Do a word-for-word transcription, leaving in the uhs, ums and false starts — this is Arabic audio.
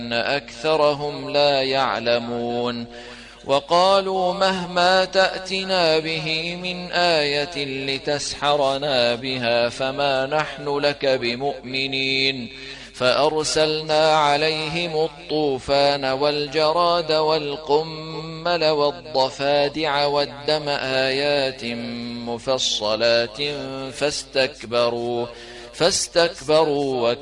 أكثرهم لا يعلمون وقالوا مهما تأتنا به من آية لتسحرنا بها فما نحن لك بمؤمنين فأرسلنا عليهم الطوفان والجراد والقمل والضفادع والدم آيات مفصلات فاستكبروا فاستكبروا